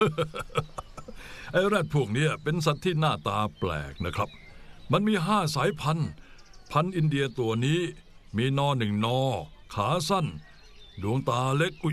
ไอ้แรดพวกนี้เป็นสัตว์ที่หน้าตาแปลกนะครับมันมี5 สายพันธุ์อินเดียตัวนี้มีนอ1 นอขาสั้นดวงตาเล็ก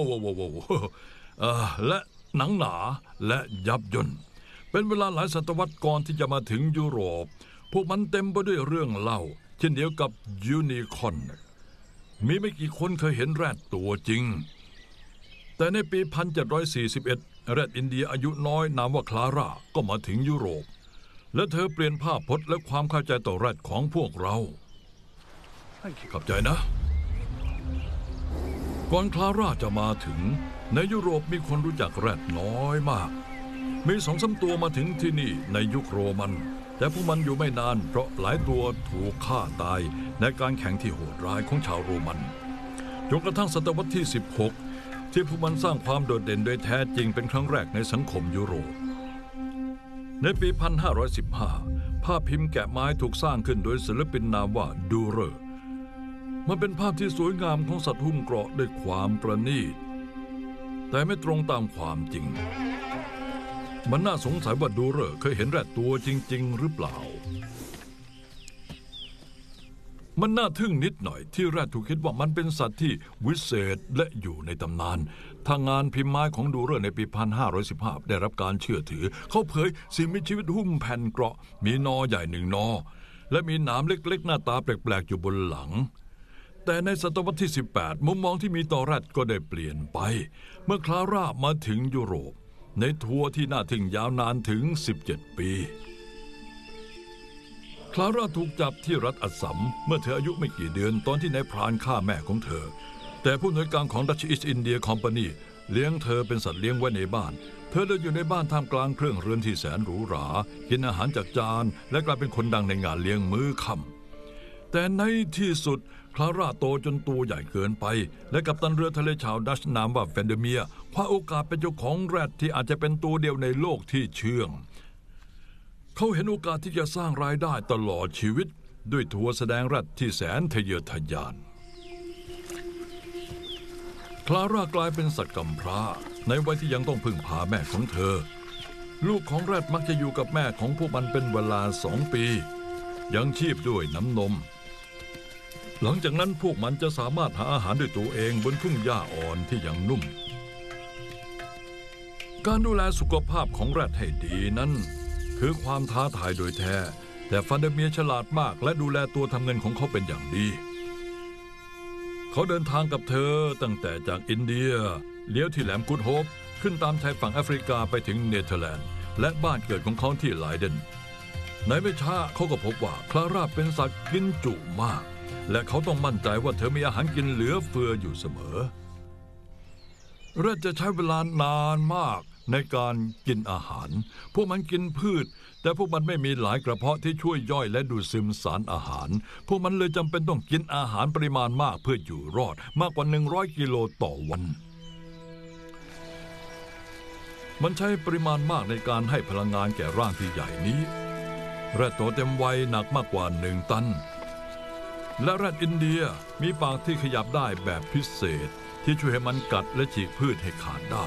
และหนังหนาและยับย่นเป็นเวลาหลายศตวรรษก่อนที่จะมาถึงยุโรปพวกมันเต็มไปด้วยเรื่องเล่าเช่นเดียวกับยูนิคอร์นมีไม่กี่คนเคยเห็นแรดตัวจริงแต่ในปี 1741 แรดอินเดียอายุน้อยนามว่าคลาร่าก็มาถึงยุโรปและเธอเปลี่ยนภาพพจน์และความเข้าใจต่อแรดของพวกเราขอบใจนะก่อนคลาร่าจะมาถึงในยุโรปมีคนรู้จักแรดน้อยมากมี2-3 ตัวมาถึงที่นี่ในยุคโรมันแต่พวกมันอยู่ไม่นานเพราะหลายตัวถูกฆ่าตายในการแข่งที่โหดร้ายของชาวโรมันจนกระทั่งศตวรรษที่ 16ที่พวกมันสร้างความโดดเด่นโดยแท้จริงเป็นครั้งแรกในสังคมยุโรปในปี 1515 ภาพพิมพ์แกะไม้ถูกสร้างขึ้นโดยศิลปินนามว่าดูเรอร์มันเป็นภาพที่สวยงามของสัตว์หุ้มเกราะด้วยความประณีตแต่ไม่ตรงตามความจริงมันน่าสงสัยว่าดูเรอร์เคยเห็นแรดตัวจริงๆหรือเปล่ามันน่าทึ่งนิดหน่อยที่แรดถูกคิดว่ามันเป็นสัตว์ที่วิเศษและอยู่ในตำนานทางงานพิมพ์ไม้ของดูเรอร์ในปี 1515 ได้รับการเชื่อถือเขาเผยสิ่งมีชีวิตหุ้มแผ่นเกราะมีนอใหญ่1 นอและมีหนามเล็กๆหน้าตาแปลกๆอยู่บนหลังแต่ในศตวรรษที่ 18 มุมมองที่มีต่อแรดก็ได้เปลี่ยนไปเมื่อคลาร่ามาถึงยุโรปในทัวร์ที่น่าทึ่งยาวนานถึง 17 ปีคลาร่าถูกจับที่รัฐอัสสัมเมื่อเธออายุไม่กี่เดือนตอนที่นายพรานฆ่าแม่ของเธอแต่ผู้อำนวยการของ Dutch East India Company เลี้ยงเธอเป็นสัตว์เลี้ยงไว้ในบ้านเธอเดินอยู่ในบ้านท่ามกลางเครื่องเรือนที่แสนหรูหรากินอาหารจากจานและกลายเป็นคนดังในงานเลี้ยงมื้อค่ำแต่ในที่สุดคลาร่าโตจนตัวใหญ่เกินไปและกัปตันเรือทะเลชาวดัชนามว่าแฟนเดอร์เมียคว้าโอกาสเป็นเจ้าของแรดที่อาจจะเป็นตัวเดียวในโลกที่เชื่องเขาเห็นโอกาสที่จะสร้างรายได้ตลอดชีวิตด้วยทัวร์แสดงแรดที่แสนทะเยอทะยานคลาร่ากลายเป็นสัตว์กำพร้าในวัยที่ยังต้องพึ่งพาแม่ของเธอลูกของแรดมักจะอยู่กับแม่ของพวกมันเป็นเวลา2 ปียังชีพด้วยน้ำนมหลังจากนั้นพวกมันจะสามารถหาอาหารด้วยตัวเองบนทุ่งหญ้าอ่อนที่ยังนุ่มการดูแลสุขภาพของแรดให้ดีนั้นคือความท้าทายโดยแท้แต่ฟันเดอร์เมียฉลาดมากและดูแลตัวทำเงินของเขาเป็นอย่างดีเขาเดินทางกับเธอตั้งแต่จากอินเดียเลี้ยวที่แหลมกูดโฮปขึ้นตามชายฝั่งแอฟริกาไปถึงเนเธอร์แลนด์และบ้านเกิดของเขาที่ไลเดนในไม่ช้าเขาก็พบว่าคลาร่าเป็นสัตว์กินจุมากและเขาต้องมั่นใจว่าเธอมีอาหารกินเหลือเฟืออยู่เสมอแรดจะใช้เวลานานมากในการกินอาหารพวกมันกินพืชแต่พวกมันไม่มีหลายกระเพาะที่ช่วยย่อยและดูดซึมสารอาหารพวกมันเลยจำเป็นต้องกินอาหารปริมาณมากเพื่ออยู่รอดมากกว่า100 กิโลต่อวันมันใช้ปริมาณมากในการให้พลังงานแก่ร่างที่ใหญ่นี้แรดโตเต็มวัยหนักมากกว่า1 ตันและแรดอินเดียมีปากที่ขยับได้แบบพิเศษที่ช่วยให้มันกัดและฉีกพืชให้ขาดได้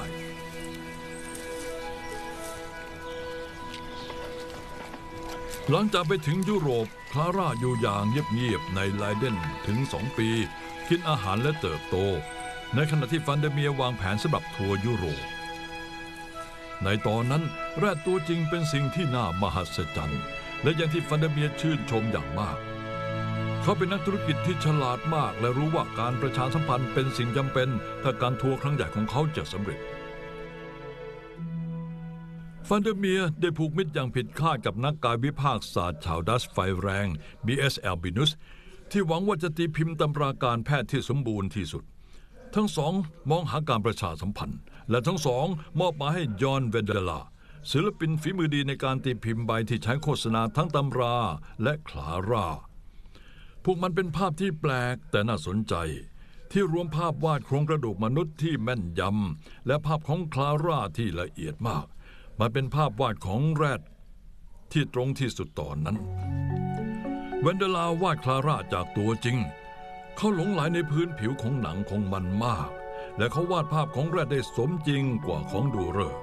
หลังจากไปถึงยุโรปคลาร่าอยู่อย่างเงียบๆในไลเดนถึง2 ปีกินอาหารและเติบโตในขณะที่ฟันเดอร์เมียวางแผนสำหรับทัวร์ยุโรปในตอนนั้นแรดตัวจริงเป็นสิ่งที่น่ามหัศจรรย์และอย่างที่ฟันเดอร์เมียชื่นชมอย่างมากเขาเป็นนักธุรกิจที่ฉลาดมากและรู้ว่าการประชาสัมพันธ์เป็นสิ่งจำเป็นถ้าการทัวร์ครั้งใหญ่ของเขาจะสำเร็จฟันเดอร์เมียได้ผูกมิตรอย่างผิดคาดกับนักกายวิภาคศาสตร์ชาวดัชไฟแรง B.S. Albinus ที่หวังว่าจะตีพิมพ์ตำราการแพทย์ที่สมบูรณ์ที่สุดทั้งสองมองหาการประชาสัมพันธ์และทั้งสองมอบหมายให้จอห์นเวนเดลาศิลปินฝีมือดีในการตีพิมพ์ใบที่ใช้โฆษณาทั้งตำราและคลาร่าพวกมันเป็นภาพที่แปลกแต่น่าสนใจที่รวมภาพวาดโครงกระดูกมนุษย์ที่แม่นยำและภาพของคลาร่าที่ละเอียดมากมันเป็นภาพวาดของแรดที่ตรงที่สุดตอนนั้นเวนเดลาวาดคลาร่าจากตัวจริงเขาหลงไหลในพื้นผิวของหนังของมันมากและเขาวาดภาพของแรดได้สมจริงกว่าของดูเรอร์